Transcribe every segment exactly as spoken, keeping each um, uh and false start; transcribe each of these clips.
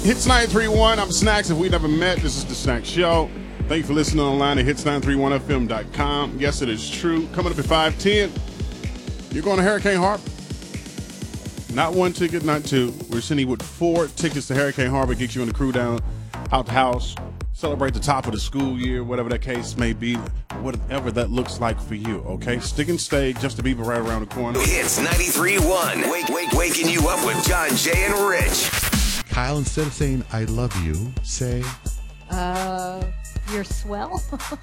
Hits nine three one, I'm Snacks. If we never met, this is the Snack Show. Thank you for listening online at hits nine three one f m dot com. Yes, it is true. Coming up at five ten, you're going to Hurricane Harbor. Not one ticket, not two. We're sending you with four tickets to Hurricane Harbor. Get you and the crew down, out the house. Celebrate the top of the school year, whatever that case may be, whatever that looks like for you, okay? Stick and stay, Justin Bieber right around the corner. Hits ninety-three point one. Wake, wake, waking you up with John, Jay, and Rich. Kyle, instead of saying I love you, say... Uh, you're swell.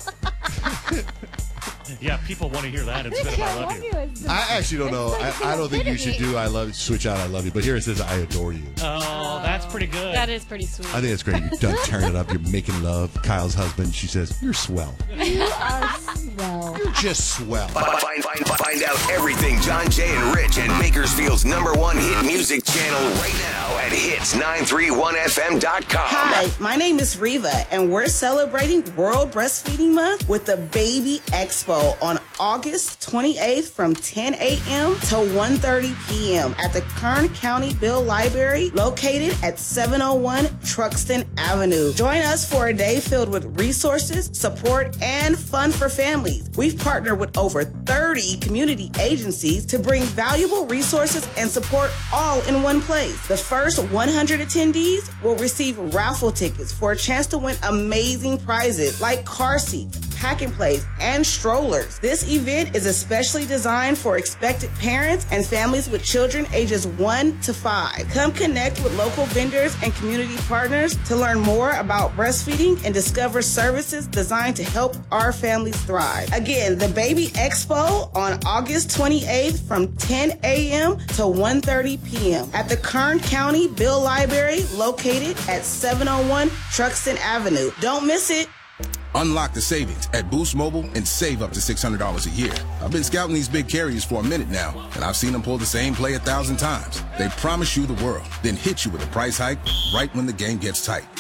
Yeah, people want to hear that instead of I love you. I actually don't know. I, I don't think you should do I love you, switch out I love you. But here it says I adore you. Oh, that's pretty good. That is pretty sweet. I think it's great. You're done turning it up. You're making love. Kyle's husband, she says, you're swell. You are swell. You're just swell. Find, find, find, find out everything John, Jay, and Rich and Bakersfield's number one hit music channel right now at hits nine three one f m dot com. Hi, my name is Reva, and we're celebrating World Breastfeeding Month with the Baby Expo on August twenty-eighth from ten a.m. to one thirty p.m. at the Kern County Bill Library located at seven oh one Truxton Avenue. Join us for a day filled with resources, support, and fun for families. We've partnered with over thirty community agencies to bring valuable resources and support all in one place. The first one hundred attendees will receive raffle tickets for a chance to win amazing prizes like car seats, pack and plays, and strollers. This event is especially designed for expectant parents and families with children ages one to five. Come connect with local vendors and community partners to learn more about breastfeeding and discover services designed to help our families thrive. Again, the Baby Expo on August twenty-eighth from ten a.m. to one thirty p.m. at the Kern County Bill Library located at seven oh one Truxton Avenue. Don't miss it. Unlock the savings at Boost Mobile and save up to six hundred dollars a year. I've been scouting these big carriers for a minute now, and I've seen them pull the same play a thousand times. They promise you the world, then hit you with a price hike right when the game gets tight.